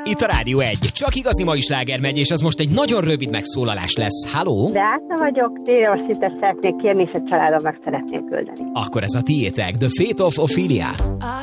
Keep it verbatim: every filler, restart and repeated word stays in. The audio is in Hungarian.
Itt a Rádió egy. Csak igazi mai sláger megy, és az most egy nagyon rövid megszólalás lesz. Halló? Beáta vagyok, Téros Szitet szeretnék kérni, és a családom meg szeretnék küldeni. Akkor ez a tiétek. The Fate of Ophelia.